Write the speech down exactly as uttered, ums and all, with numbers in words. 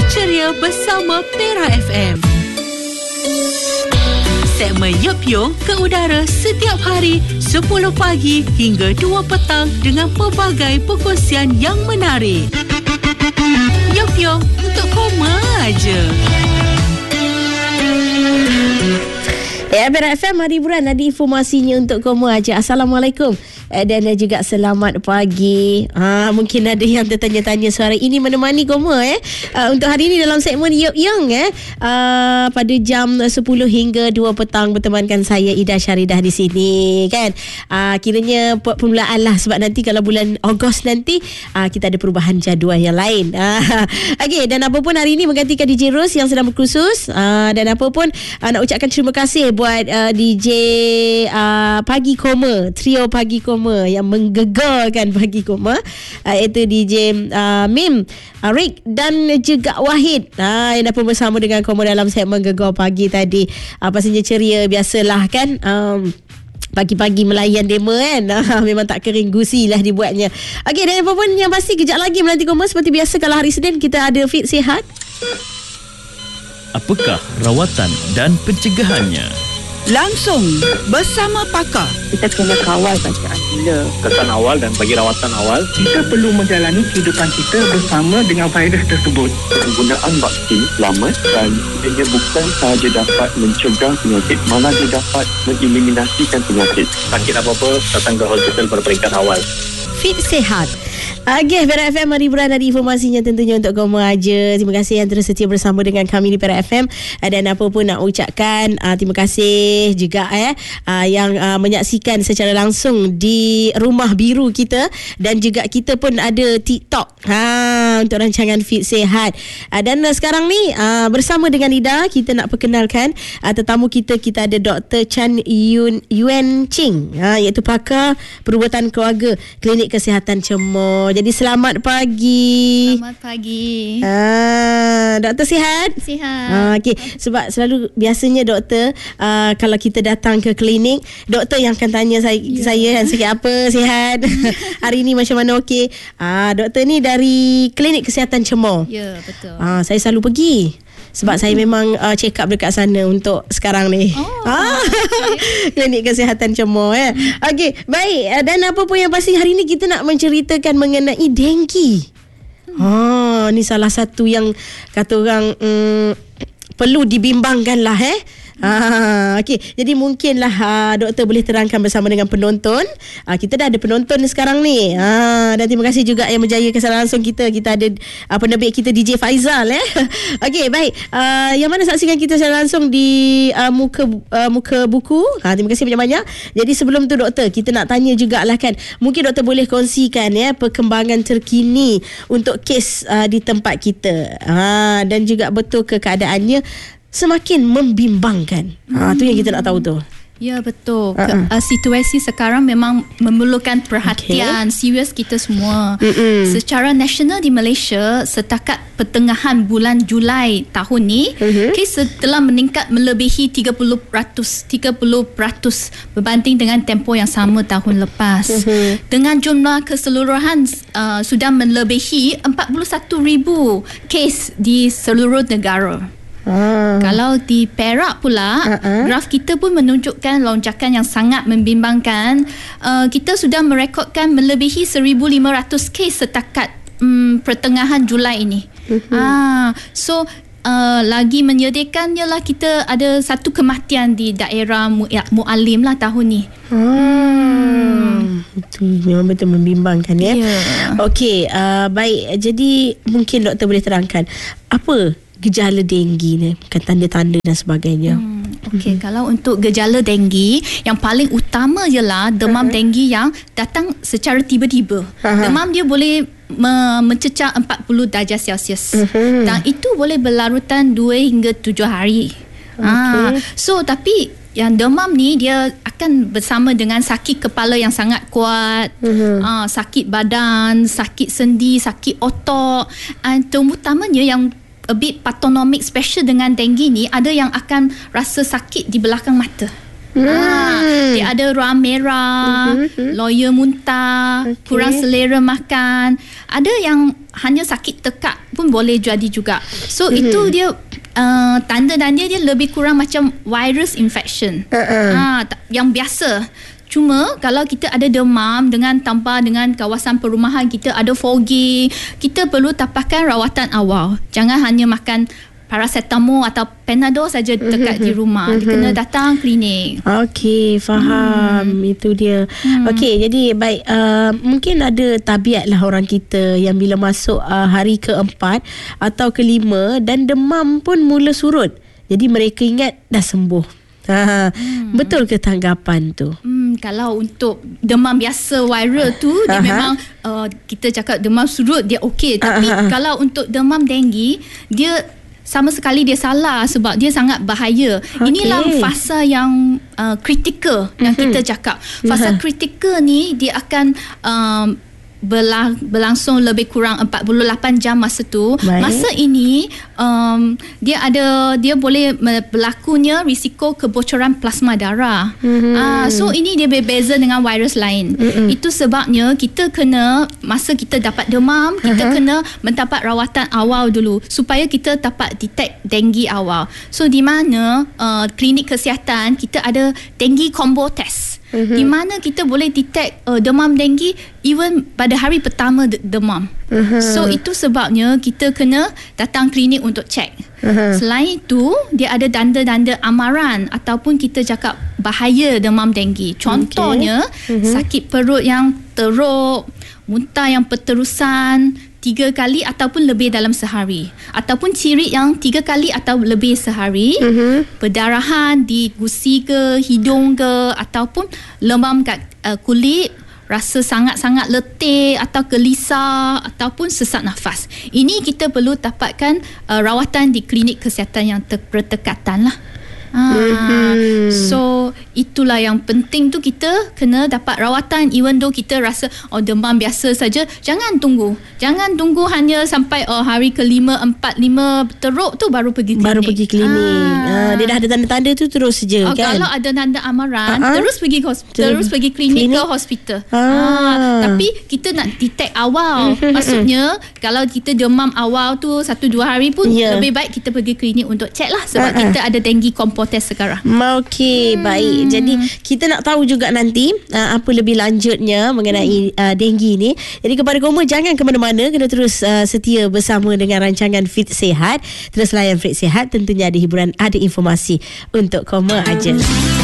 ceria bersama Pera F M. Segmen Yup Yung ke udara setiap hari sepuluh pagi hingga dua petang dengan pelbagai perkongsian yang menarik. Yup Yung untuk koma aja. Ya, Pera F M, hari hiburan ada informasinya untuk kamu aja. Assalamualaikum dan juga selamat pagi. Ha, mungkin ada yang tertanya-tanya suara ini menemani kamu eh. Uh, untuk hari ini dalam segmen Yup Yung eh uh, pada jam sepuluh hingga dua petang bertemankan saya Ida Syaridah di sini kan. Uh, kiranya permulaan lah sebab nanti kalau bulan Ogos nanti uh, kita ada perubahan jadual yang lain. Uh, Okey, dan apa pun hari ini menggantikan D J Ros yang sedang berkursus uh, dan apa pun uh, nak ucapkan terima kasih buat uh, D J uh, Pagi Koma, trio Pagi Koma yang menggegarkan Pagi Koma, uh, iaitu D J uh, Mim, uh, Rick dan juga Wahid uh, yang dapat bersama dengan Koma dalam segmen Gegar Pagi tadi. Uh, pastinya ceria biasalah kan. Um, Pagi-pagi melayan demo kan. Memang tak kering gusi lah dibuatnya. Okey, dan apa pun yang pasti kejap lagi menanti Koma. Seperti biasa kalau hari Senin kita ada Fit Sihat. Apakah rawatan dan pencegahannya? Langsung bersama pakar. Kita kena kawal bacaan gila. Kesan awal dan bagi rawatan awal. Kita perlu menjalani kehidupan kita bersama dengan virus tersebut. Penggunaan vaksin selamat dan ia bukan sahaja dapat mencegah penyakit, malah dia dapat mengeliminasikan penyakit. Sakit apa-apa, datang ke hospital pada peringkat awal. Fit Sihat. Okay, Pera F M, hari hiburan ada informasinya tentunya untuk kamu aja. Terima kasih yang terus setia bersama dengan kami di Pera F M. Dan apa pun nak ucapkan uh, terima kasih juga eh uh, yang uh, menyaksikan secara langsung di rumah biru kita. Dan juga kita pun ada TikTok ha, untuk rancangan Fit Sihat. uh, Dan uh, sekarang ni uh, bersama dengan Ida, kita nak perkenalkan uh, tetamu kita. Kita ada Doktor Chan Yun, Yuen Ching, ha, iaitu pakar perubatan keluarga Klinik Kesihatan Cemor. Jadi selamat pagi. Selamat pagi. Ah, doktor sihat? Sihat. Ah, okey. Sebab selalu biasanya doktor uh, kalau kita datang ke klinik, doktor yang akan tanya saya, yeah. saya kan sakit apa, sihat. Hari ni macam mana, okey. Ah, doktor ni dari Klinik Kesihatan Cemor. Ya, yeah, betul. Ah, saya selalu pergi. Sebab hmm. saya memang uh, check up dekat sana untuk sekarang ni. Oh, ah, okay. Klinik Kesihatan Cemor eh. Okey, baik. Dan apa pun yang pasti hari ni kita nak menceritakan mengenai denggi. Hmm. Ha, ni salah satu yang kata orang um, perlu dibimbangkan lah eh. Ah, okey. Jadi mungkinlah uh, doktor boleh terangkan bersama dengan penonton. Uh, kita dah ada penonton sekarang ni. Ah, dan terima kasih juga yang berjaya kesan langsung kita. Kita ada uh, penerbit kita D J Faizal eh. Okey, baik. Uh, yang mana saksikan kita secara langsung di uh, muka uh, muka buku. Ha, terima kasih banyak-banyak. Jadi sebelum tu doktor, kita nak tanya jugalah kan. Mungkin doktor boleh kongsikan ya perkembangan terkini untuk kes uh, di tempat kita. Ha, dan juga betul ke keadaannya semakin membimbangkan. Ha, tu yang kita nak tahu tu. Ya, betul. Uh-uh. Ke, uh, situasi sekarang memang memerlukan perhatian okay. serius kita semua. Mm-mm. Secara nasional di Malaysia, setakat pertengahan bulan Julai tahun ni, mm-hmm. kes telah meningkat melebihi tiga puluh peratus, tiga puluh peratus berbanding dengan tempoh yang sama tahun lepas. Mm-hmm. Dengan jumlah keseluruhan uh, sudah melebihi empat puluh satu ribu kes di seluruh negara. Ah. Kalau di Perak pula, uh-uh. graf kita pun menunjukkan lonjakan yang sangat membimbangkan. Uh, kita sudah merekodkan melebihi seribu lima ratus kes setakat um, pertengahan Julai ini. Uh-huh. Ah, so uh, lagi menyedihkan ialah kita ada satu kematian di daerah Mu- Mualim lah tahun ni. Hmm. Itu memang betul membimbangkan ya. Yeah. Okey, uh, baik. Jadi mungkin doktor boleh terangkan apa gejala denggi ni, bukan tanda-tanda dan sebagainya. Hmm, Okey, hmm. kalau untuk gejala denggi, yang paling utama ialah demam uh-huh. denggi yang datang secara tiba-tiba. Uh-huh. Demam dia boleh me- mencecah empat puluh darjah Celsius. Uh-huh. Dan itu boleh berlarutan dua hingga tujuh hari. Okay. Ha, so tapi yang demam ni dia akan bersama dengan sakit kepala yang sangat kuat, uh-huh. uh, sakit badan, sakit sendi, sakit otot. And terutamanya yang a bit patognomik special dengan denggi ni, ada yang akan rasa sakit di belakang mata. Hmm. Ha, dia ada ruam merah, uh-huh. loya muntah, okay. kurang selera makan. Ada yang hanya sakit tekak pun boleh jadi juga. So mm-hmm. itu dia uh, tanda-tanda dia lebih kurang macam virus infection. Uh-uh. Ha, yang biasa. Cuma kalau kita ada demam dengan tambah dengan kawasan perumahan kita ada foggy, kita perlu tapahkan rawatan awal. Jangan hanya makan paracetamol atau Panadol saja dekat mm-hmm. di rumah. Mm-hmm. Dia kena datang klinik. Okey, faham. Hmm. Itu dia. Hmm. Okey, jadi baik, uh, mungkin ada tabiat lah orang kita yang bila masuk uh, hari keempat atau kelima dan demam pun mula surut. Jadi mereka ingat dah sembuh. Ha, hmm. Betul ke tanggapan tu? Hmm, kalau untuk demam biasa viral tu dia Aha. memang uh, kita cakap demam surut dia okey. Tapi Aha. kalau untuk demam denggi dia sama sekali dia salah sebab dia sangat bahaya. Okay. Inilah fasa yang uh, kritikal yang mm-hmm. kita cakap. Fasa uh-huh. kritikal ni dia akan um, Berlang, berlangsung lebih kurang empat puluh lapan jam masa tu. Baik. Masa ini um, dia ada dia boleh berlakunya risiko kebocoran plasma darah. Mm-hmm. Uh, so ini dia berbeza dengan virus lain. Mm-hmm. Itu sebabnya kita kena masa kita dapat demam, kita uh-huh. kena mendapat rawatan awal dulu supaya kita dapat detect denggi awal. So di mana uh, klinik kesihatan kita ada denggi combo test. Mm-hmm. Di mana kita boleh detect uh, demam denggi even pada hari pertama de- demam. Mm-hmm. So itu sebabnya kita kena datang klinik untuk cek. Mm-hmm. Selain itu dia ada danda-danda amaran ataupun kita cakap bahaya demam denggi. Contohnya okay. mm-hmm. sakit perut yang teruk, muntah yang berterusan tiga kali ataupun lebih dalam sehari, ataupun cirit yang tiga kali atau lebih sehari, mm-hmm. perdarahan di gusi ke hidung ke, ataupun lemam kat uh, kulit, rasa sangat-sangat letih atau gelisah ataupun sesak nafas. Ini kita perlu dapatkan uh, rawatan di klinik kesihatan yang ter- berdekatan lah. Ah, mm-hmm. So itulah yang penting tu, kita kena dapat rawatan even though kita rasa oh demam biasa saja. Jangan tunggu. Jangan tunggu hanya sampai oh hari kelima, empat, lima teruk tu baru pergi klinik. Baru pergi klinik. Ah. Ah, dia dah ada tanda-tanda tu terus saja oh, kan. Kalau ada tanda amaran uh-huh. terus pergi hosp- terus pergi klinik, klinik ke hospital. Ah. Ah, tapi kita nak detect awal. Maksudnya kalau kita demam awal tu satu dua hari pun yeah. lebih baik kita pergi klinik untuk check lah sebab uh-huh. kita ada denggi combo test sekarang. Okey, hmm. baik. Jadi kita nak tahu juga nanti uh, apa lebih lanjutnya mengenai uh, denggi ni. Jadi kepada kamu jangan ke mana-mana, kena terus uh, setia bersama dengan rancangan Fit Sihat. Terus layan Fit Sihat, tentunya ada hiburan, ada informasi untuk kamu aja.